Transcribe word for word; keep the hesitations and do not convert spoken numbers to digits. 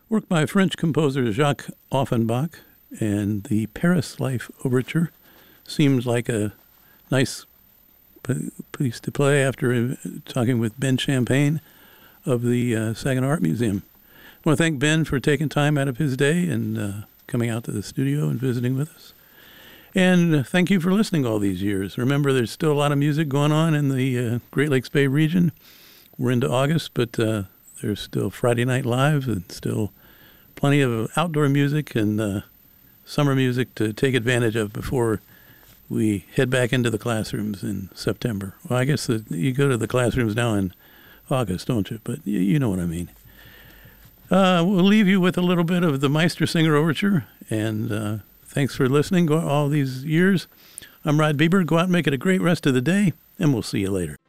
Work by French composer Jacques Offenbach, and the Paris Life Overture seems like a nice piece to play after talking with Ben Champagne of the uh, Saginaw Art Museum. I want to thank Ben for taking time out of his day and uh, coming out to the studio and visiting with us. And thank you for listening all these years. Remember, there's still a lot of music going on in the uh, Great Lakes Bay region. We're into August, but uh, there's still Friday Night Live and still plenty of outdoor music and uh, summer music to take advantage of before we head back into the classrooms in September. Well, I guess the, you go to the classrooms now in August, don't you? But you, you know what I mean. Uh, we'll leave you with a little bit of the Meistersinger Overture, and uh, thanks for listening all these years. I'm Rod Bieber. Go out and make it a great rest of the day, and we'll see you later.